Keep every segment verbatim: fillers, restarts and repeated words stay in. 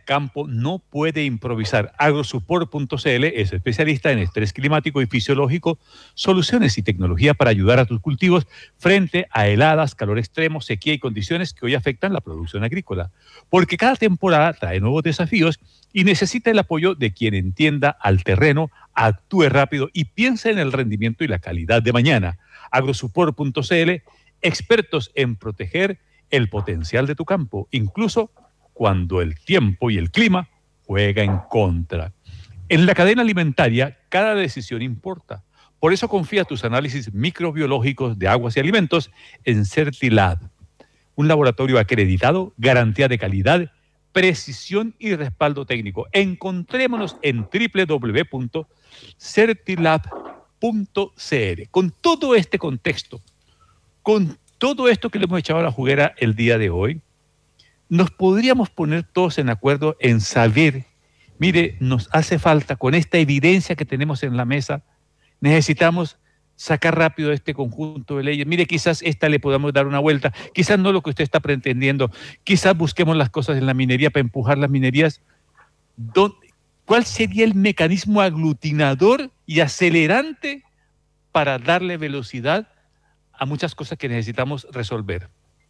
campo no puede improvisar. Agrosupport punto c l es especialista en estrés climático y fisiológico, soluciones y tecnología para ayudar a tus cultivos frente a heladas, calor extremo, sequía y condiciones que hoy afectan la producción agrícola. Porque cada temporada trae nuevos desafíos y necesita el apoyo de quien entienda al terreno, actúe rápido y piense en el rendimiento y la calidad de mañana. Agrosupport punto c l, expertos en proteger el potencial de tu campo, incluso cuando el tiempo y el clima juega en contra. En la cadena alimentaria, cada decisión importa. Por eso confía tus análisis microbiológicos de aguas y alimentos en Certilab, un laboratorio acreditado, garantía de calidad, precisión y respaldo técnico. Encontrémonos en doble u doble u doble u punto certilab punto c l. Con todo este contexto, con todo esto que le hemos echado a la juguera el día de hoy, nos podríamos poner todos en acuerdo en saber, mire, nos hace falta, con esta evidencia que tenemos en la mesa, necesitamos sacar rápido este conjunto de leyes. Mire, quizás esta le podamos dar una vuelta, quizás no lo que usted está pretendiendo, quizás busquemos las cosas en la minería para empujar las minerías. ¿Cuál sería el mecanismo aglutinador y acelerante para darle velocidad a muchas cosas que necesitamos resolver?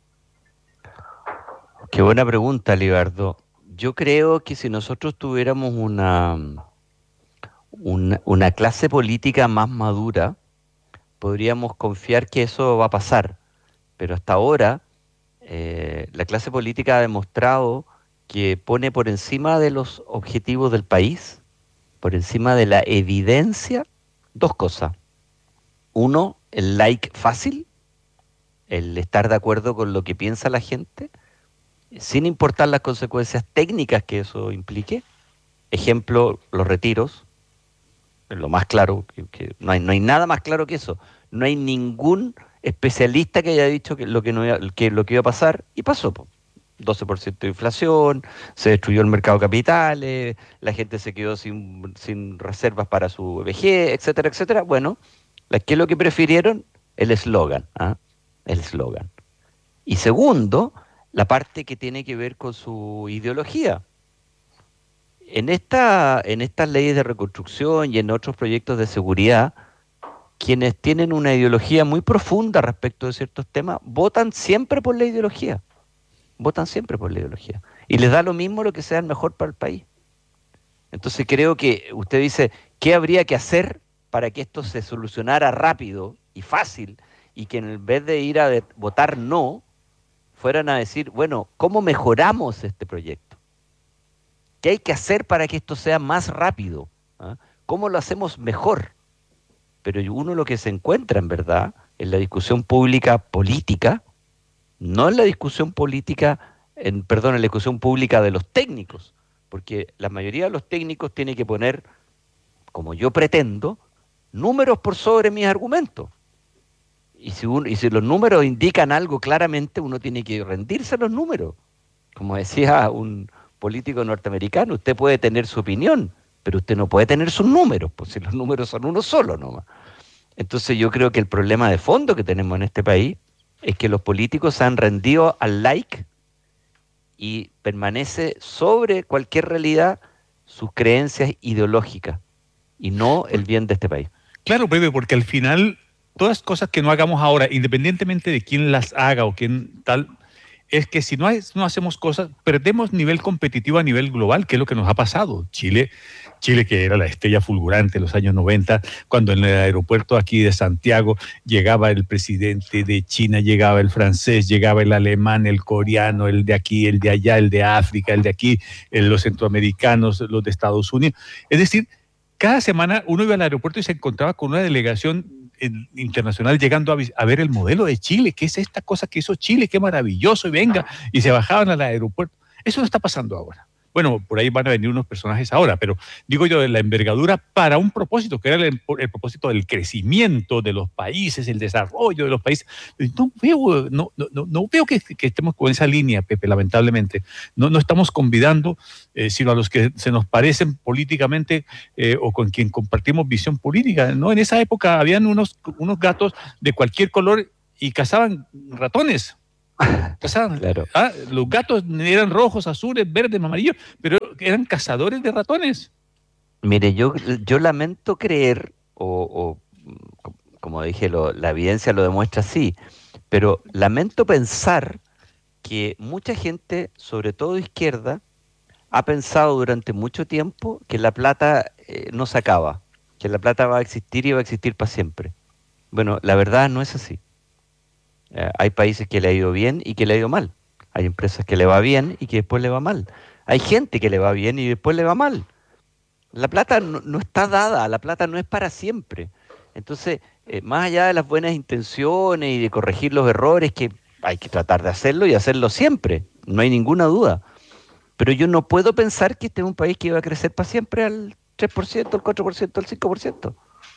Qué buena pregunta, Libardo. Yo creo que si nosotros tuviéramos una, una, una clase política más madura, podríamos confiar que eso va a pasar. Pero hasta ahora, eh, la clase política ha demostrado que pone por encima de los objetivos del país, por encima de la evidencia, dos cosas. Uno, el like fácil, el estar de acuerdo con lo que piensa la gente, sin importar las consecuencias técnicas que eso implique. Ejemplo, los retiros, lo más claro, que, que no, hay, no hay nada más claro que eso. No hay ningún especialista que haya dicho que lo que, no iba, que, lo que iba a pasar, y pasó. Po. doce por ciento de inflación, se destruyó el mercado de capitales, la gente se quedó sin, sin reservas para su vejez, etcétera, etcétera. Bueno, ¿qué es lo que prefirieron? El eslogan, ¿ah? El eslogan. Y segundo, la parte que tiene que ver con su ideología. En, esta, en estas leyes de reconstrucción y en otros proyectos de seguridad, quienes tienen una ideología muy profunda respecto de ciertos temas, votan siempre por la ideología. Votan siempre por la ideología. Y les da lo mismo lo que sea mejor para el país. Entonces creo que usted dice, ¿qué habría que hacer para que esto se solucionara rápido y fácil? Y que en vez de ir a de, votar no, fueran a decir, bueno, ¿cómo mejoramos este proyecto? ¿Qué hay que hacer para que esto sea más rápido? ¿Ah? ¿Cómo lo hacemos mejor? Pero uno lo que se encuentra en verdad en la discusión pública política, no en la discusión política, en, perdón, en la discusión pública de los técnicos, porque la mayoría de los técnicos tiene que poner, como yo pretendo, números por sobre mis argumentos. Y si, uno, y si los números indican algo claramente, uno tiene que rendirse a los números. Como decía un político norteamericano, usted puede tener su opinión, pero usted no puede tener sus números, pues si los números son uno solo nomás. Entonces yo creo que el problema de fondo que tenemos en este país es que los políticos se han rendido al like y permanece sobre cualquier realidad sus creencias ideológicas y no el bien de este país. Claro, Pepe, porque al final todas cosas que no hagamos ahora, independientemente de quién las haga o quién tal, es que si no, hay, no hacemos cosas, perdemos nivel competitivo a nivel global, que es lo que nos ha pasado. Chile, Chile que era la estrella fulgurante en los años noventa, cuando en el aeropuerto aquí de Santiago llegaba el presidente de China, llegaba el francés, llegaba el alemán, el coreano, el de aquí, el de allá, el de África, el de aquí, el, los centroamericanos, los de Estados Unidos. Es decir, cada semana uno iba al aeropuerto y se encontraba con una delegación internacional llegando a, a ver el modelo de Chile, qué es esta cosa que hizo Chile, qué maravilloso, y venga, y se bajaban al aeropuerto. Eso no está pasando ahora. Bueno, por ahí van a venir unos personajes ahora, pero digo yo, de la envergadura para un propósito, que era el, el propósito del crecimiento de los países, el desarrollo de los países. No veo, no, no, no veo que, que estemos con esa línea, Pepe, lamentablemente. No, no estamos convidando, eh, sino a los que se nos parecen políticamente eh, o con quien compartimos visión política, ¿no? En esa época habían unos, unos gatos de cualquier color y cazaban ratones. Cazaban, Claro. ¿ah? Los gatos eran rojos, azules, verdes, amarillos, pero eran cazadores de ratones. Mire, yo, yo lamento creer, o, o como dije, lo, la evidencia lo demuestra así, pero lamento pensar que mucha gente, sobre todo de izquierda, ha pensado durante mucho tiempo que la plata eh, no se acaba, que la plata va a existir y va a existir para siempre. Bueno, la verdad no es así. Eh, hay países que le ha ido bien y que le ha ido mal. Hay empresas que le va bien y que después le va mal. Hay gente que le va bien y después le va mal. La plata no, no está dada, la plata no es para siempre. Entonces, eh, más allá de las buenas intenciones y de corregir los errores, que hay que tratar de hacerlo y hacerlo siempre, no hay ninguna duda. Pero yo no puedo pensar que este es un país que iba a crecer para siempre al tres por ciento, al cuatro por ciento, al cinco por ciento.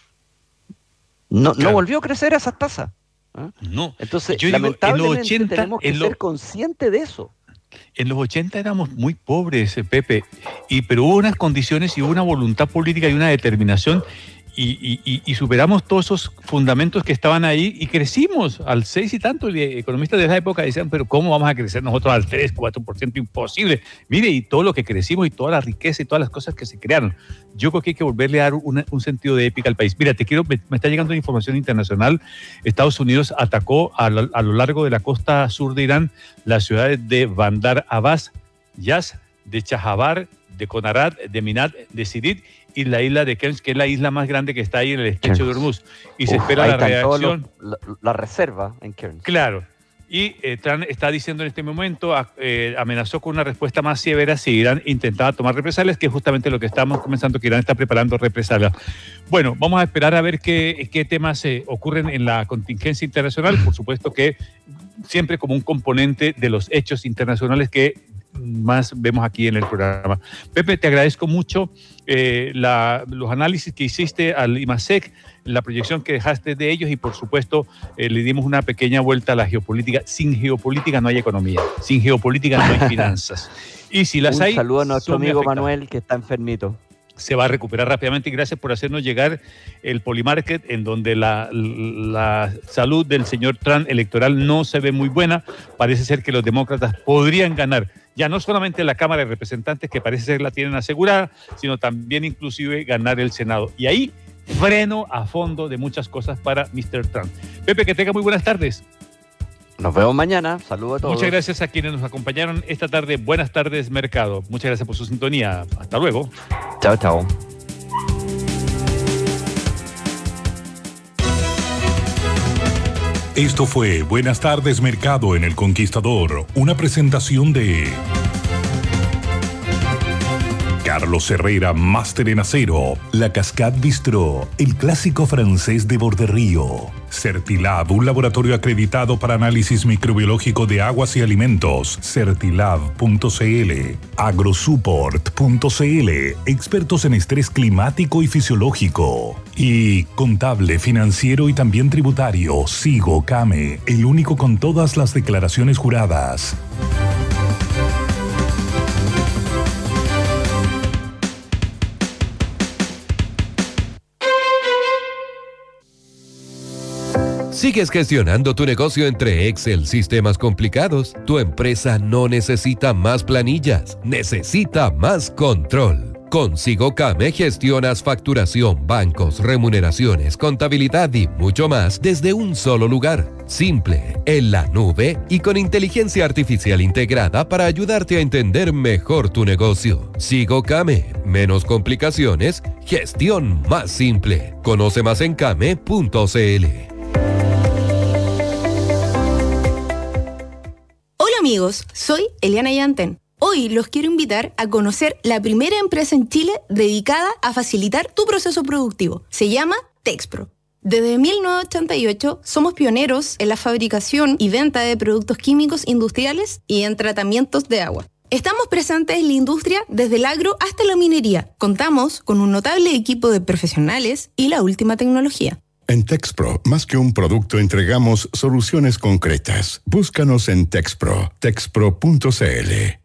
No, claro. No volvió a crecer a esas tasas. ¿eh? No. Entonces, yo lamentablemente digo, en los ochenta, tenemos que lo... ser conscientes de eso. En los ochenta éramos muy pobres, Pepe, y, pero hubo unas condiciones y hubo una voluntad política y una determinación y, y, y superamos todos esos fundamentos que estaban ahí y crecimos al seis y tanto. Y economistas de esa época decían, pero ¿cómo vamos a crecer nosotros al tres, cuatro por ciento? Imposible. Mire, y todo lo que crecimos y toda la riqueza y todas las cosas que se crearon. Yo creo que hay que volverle a dar una, un sentido de épica al país. Mira, te quiero, me, me está llegando información internacional. Estados Unidos atacó a, la, a lo largo de la costa sur de Irán las ciudades de Bandar Abbas, Yaz, de Chahabar, de Konarat, de Minat, de Sirit y la isla de Kerch, que es la isla más grande que está ahí en el estrecho de Hormuz. Y Uf, se espera la reacción. Lo, la, la reserva en Kerch. Claro. Y eh, Trump está diciendo en este momento, eh, amenazó con una respuesta más severa si Irán intentaba tomar represalias, que es justamente lo que estamos comenzando, que Irán está preparando represalias. Bueno, vamos a esperar a ver qué, qué temas eh, ocurren en la contingencia internacional. Por supuesto que siempre como un componente de los hechos internacionales que más vemos aquí en el programa. Pepe, te agradezco mucho eh, la, los análisis que hiciste al IMASEC, la proyección que dejaste de ellos y por supuesto eh, le dimos una pequeña vuelta a la geopolítica. Sin geopolítica no hay economía, sin geopolítica no hay finanzas. Y si las Un hay... Un saludo a nuestro amigo Manuel, que está enfermito. Se va a recuperar rápidamente y gracias por hacernos llegar el Polymarket, en donde la, la salud del señor Trump electoral no se ve muy buena. Parece ser que los demócratas podrían ganar ya no solamente la Cámara de Representantes, que parece ser la tienen asegurada, sino también inclusive ganar el Senado. Y ahí freno a fondo de muchas cosas para mister Trump. Pepe, que tenga muy buenas tardes. Nos vemos mañana. Saludos a todos. Muchas gracias a quienes nos acompañaron esta tarde. Buenas tardes, Mercado. Muchas gracias por su sintonía. Hasta luego. Chao, chao. Esto fue Buenas tardes, Mercado en El Conquistador. Una presentación de Carlos Herrera, máster en acero. La Cascade Bistró, el clásico francés de Borderío. Certilab, un laboratorio acreditado para análisis microbiológico de aguas y alimentos. Certilab punto c l. Agrosupport punto c l, expertos en estrés climático y fisiológico. Y contable, financiero y también tributario. Sigo Came, el único con todas las declaraciones juradas. ¿Sigues gestionando tu negocio entre Excel, sistemas complicados? Tu empresa no necesita más planillas, necesita más control. Con SigoCame gestionas facturación, bancos, remuneraciones, contabilidad y mucho más desde un solo lugar. Simple, en la nube y con inteligencia artificial integrada para ayudarte a entender mejor tu negocio. SigoCame, menos complicaciones, gestión más simple. Conoce más en came punto c l. Hola amigos, soy Eliana Yanten. Hoy los quiero invitar a conocer la primera empresa en Chile dedicada a facilitar tu proceso productivo. Se llama Texpro. Desde mil novecientos ochenta y ocho somos pioneros en la fabricación y venta de productos químicos industriales y en tratamientos de agua. Estamos presentes en la industria desde el agro hasta la minería. Contamos con un notable equipo de profesionales y la última tecnología. En Texpro, más que un producto, entregamos soluciones concretas. Búscanos en Texpro, texpro punto c l.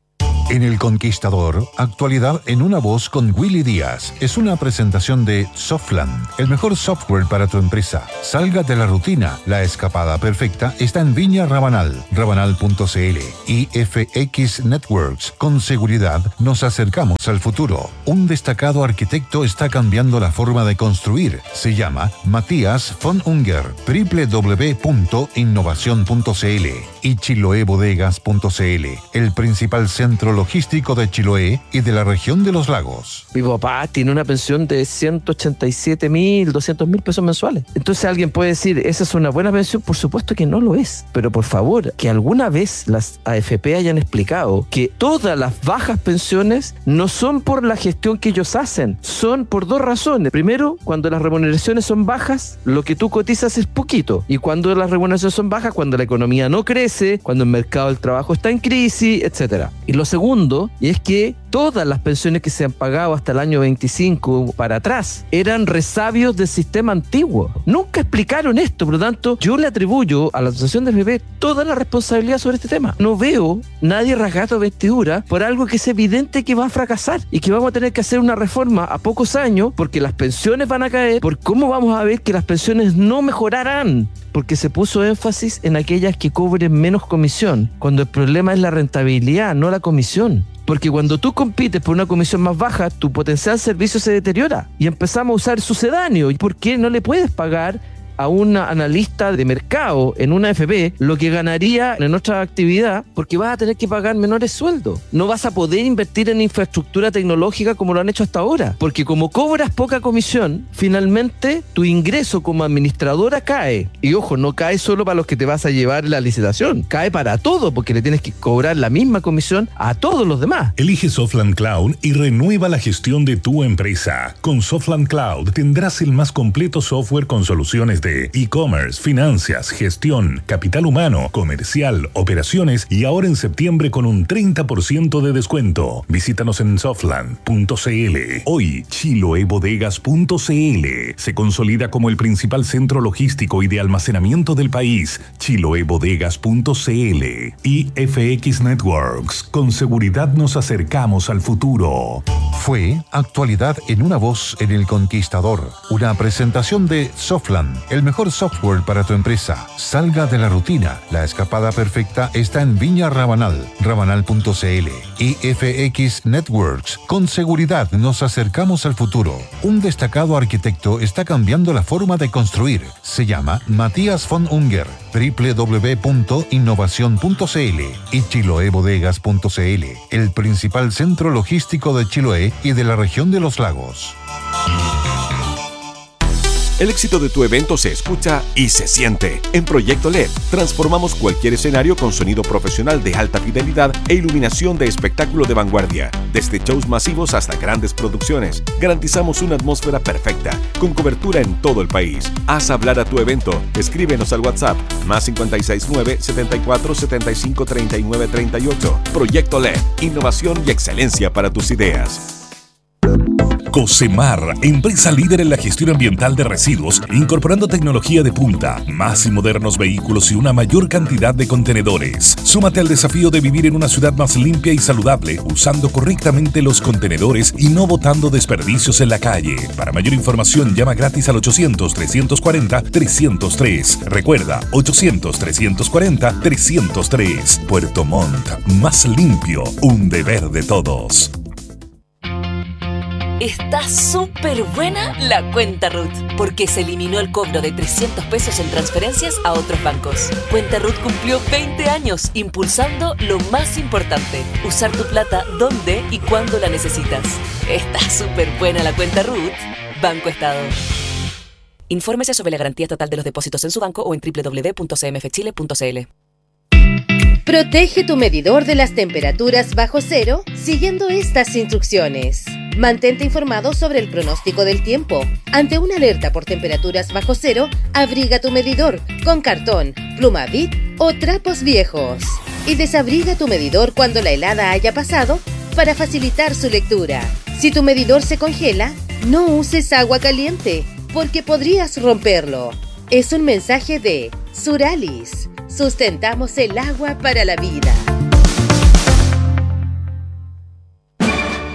En El Conquistador, actualidad en una voz con Willy Díaz. Es una presentación de Softland, el mejor software para tu empresa. Salga de la rutina. La escapada perfecta está en Viña Rabanal, rabanal punto c l. I F X Networks. Con seguridad nos acercamos al futuro. Un destacado arquitecto está cambiando la forma de construir. Se llama Matías von Unger. doble u doble u doble u punto innovación punto c l y chiloé bodegas punto c l, el principal centro logístico de Chiloé y de la región de los lagos. Mi papá tiene una pensión de ciento ochenta y siete mil, doscientos mil pesos mensuales. Entonces alguien puede decir, ¿esa es una buena pensión? Por supuesto que no lo es. Pero por favor, que alguna vez las A F P hayan explicado que todas las bajas pensiones no son por la gestión que ellos hacen, son por dos razones. Primero, cuando las remuneraciones son bajas, lo que tú cotizas es poquito. Y cuando las remuneraciones son bajas, cuando la economía no crece, cuando el mercado del trabajo está en crisis, etcétera. Y lo segundo, y es que todas las pensiones que se han pagado hasta el año veinticinco para atrás eran resabios del sistema antiguo. Nunca explicaron esto, por lo tanto, yo le atribuyo a la Asociación de A F P toda la responsabilidad sobre este tema. No veo nadie rasgado vestidura por algo que es evidente que va a fracasar y que vamos a tener que hacer una reforma a pocos años porque las pensiones van a caer, por cómo vamos a ver que las pensiones no mejorarán, porque se puso énfasis en aquellas que cobren menos comisión, cuando el problema es la rentabilidad, no la comisión. Porque cuando tú compites por una comisión más baja, tu potencial servicio se deteriora y empezamos a usar sucedáneo. ¿Y por qué no le puedes pagar a un analista de mercado en una A F P lo que ganaría en otra actividad? Porque vas a tener que pagar menores sueldos. No vas a poder invertir en infraestructura tecnológica como lo han hecho hasta ahora. Porque como cobras poca comisión, finalmente tu ingreso como administradora cae. Y ojo, no cae solo para los que te vas a llevar la licitación. Cae para todo porque le tienes que cobrar la misma comisión a todos los demás. Elige Softland Cloud y renueva la gestión de tu empresa. Con Softland Cloud tendrás el más completo software con soluciones de e-commerce, finanzas, gestión, capital humano, comercial, operaciones y ahora en septiembre con un treinta por ciento de descuento. Visítanos en softland punto c l. Hoy, chiloé bodegas punto c l se consolida como el principal centro logístico y de almacenamiento del país. chiloé bodegas punto c l. I F X Networks. Con seguridad nos acercamos al futuro. Fue actualidad en una voz en El Conquistador. Una presentación de Softland, el mejor software para tu empresa. Salga de la rutina. La escapada perfecta está en Viña Rabanal, rabanal punto c l. I F X Networks. Con seguridad nos acercamos al futuro. Un destacado arquitecto está cambiando la forma de construir. Se llama Matías von Unger. doble u doble u doble u punto innovación punto c l y chiloé bodegas punto c l, el principal centro logístico de Chiloé y de la región de los lagos. El éxito de tu evento se escucha y se siente. En Proyecto L E D, transformamos cualquier escenario con sonido profesional de alta fidelidad e iluminación de espectáculo de vanguardia. Desde shows masivos hasta grandes producciones, garantizamos una atmósfera perfecta, con cobertura en todo el país. Haz hablar a tu evento. Escríbenos al WhatsApp, más cinco seis nueve, setenta y cuatro, setenta y cinco, treinta y nueve, treinta y ocho. Proyecto L E D, innovación y excelencia para tus ideas. Cocemar, empresa líder en la gestión ambiental de residuos, incorporando tecnología de punta, más y modernos vehículos y una mayor cantidad de contenedores. Súmate al desafío de vivir en una ciudad más limpia y saludable, usando correctamente los contenedores y no botando desperdicios en la calle. Para mayor información, llama gratis al ochocientos, trescientos cuarenta, trescientos tres. Recuerda, ochocientos, trescientos cuarenta, trescientos tres. Puerto Montt, más limpio, un deber de todos. Está súper buena la cuenta R U T, porque se eliminó el cobro de trescientos pesos en transferencias a otros bancos. Cuenta R U T cumplió veinte años impulsando lo más importante, usar tu plata donde y cuando la necesitas. Está súper buena la cuenta R U T. Banco Estado. Infórmese sobre la garantía total de los depósitos en su banco o en doble u doble u doble u punto c m f chile punto c l. Protege tu medidor de las temperaturas bajo cero siguiendo estas instrucciones. Mantente informado sobre el pronóstico del tiempo. Ante una alerta por temperaturas bajo cero, abriga tu medidor con cartón, pluma Bic o trapos viejos. Y desabriga tu medidor cuando la helada haya pasado para facilitar su lectura. Si tu medidor se congela, no uses agua caliente porque podrías romperlo. Es un mensaje de Suralis. Sustentamos el agua para la vida.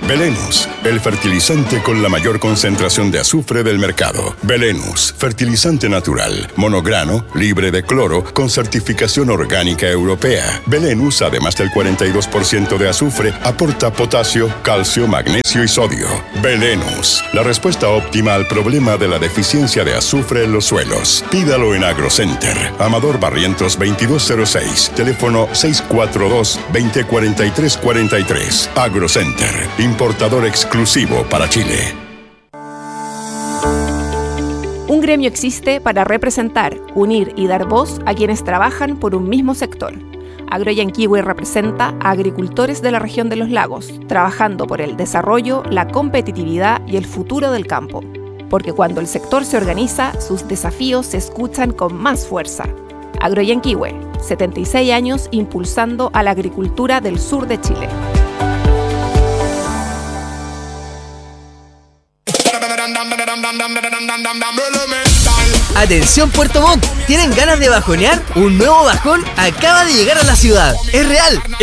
Belenus, el fertilizante con la mayor concentración de azufre del mercado. Belenus, fertilizante natural, monograno, libre de cloro, con certificación orgánica europea. Belenus, además del cuarenta y dos por ciento de azufre, aporta potasio, calcio, magnesio y sodio. Belenus, la respuesta óptima al problema de la deficiencia de azufre en los suelos. Pídalo en AgroCenter. Amador Barrientos veintidós cero seis, teléfono seis cuatro dos, dos cero cuatro tres cuatro tres. AgroCenter, importador exclusivo para Chile. Un gremio existe para representar, unir y dar voz a quienes trabajan por un mismo sector. Agroyanquihue representa a agricultores de la región de los lagos, trabajando por el desarrollo, la competitividad y el futuro del campo. Porque cuando el sector se organiza, sus desafíos se escuchan con más fuerza. Agroyanquihue, setenta y seis años impulsando a la agricultura del sur de Chile. Atención Puerto Montt, ¿tienen ganas de bajonear? Un nuevo bajón acaba de llegar a la ciudad. Es real.